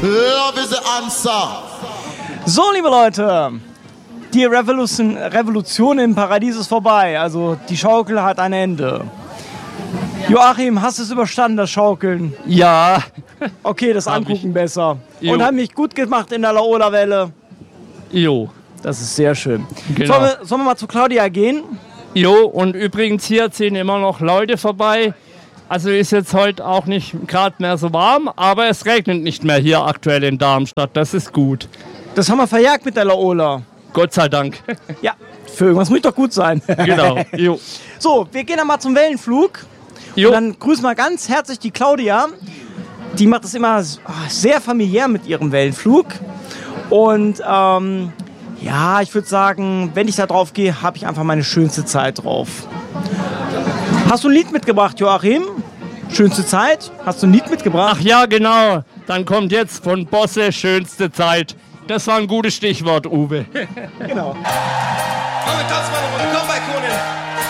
Love is the answer. So, liebe Leute, die Revolution im Paradies ist vorbei. Also die Schaukel hat ein Ende. Joachim, hast du es überstanden, das Schaukeln? Ja. Okay, das Angucken besser. Jo. Und haben mich gut gemacht in der Laola-Welle. Jo. Das ist sehr schön. Genau. Sollen wir mal zu Claudia gehen? Jo, und übrigens hier ziehen immer noch Leute vorbei. Also ist jetzt heute auch nicht gerade mehr so warm, aber es regnet nicht mehr hier aktuell in Darmstadt. Das ist gut. Das haben wir verjagt mit der Laola. Gott sei Dank. Ja, für irgendwas muss doch gut sein. Genau. Jo. So, wir gehen dann mal zum Wellenflug. Jo. Und dann grüßen wir ganz herzlich die Claudia. Die macht das immer sehr familiär mit ihrem Wellenflug. Und ja, ich würde sagen, wenn ich da drauf gehe, habe ich einfach meine schönste Zeit drauf. Hast du ein Lied mitgebracht, Joachim? Schönste Zeit? Hast du ein Lied mitgebracht? Ach ja, genau. Dann kommt jetzt von Bosse schönste Zeit. Das war ein gutes Stichwort, Uwe. Genau. Komm, tanz mal eine Runde. Komm bei Conan.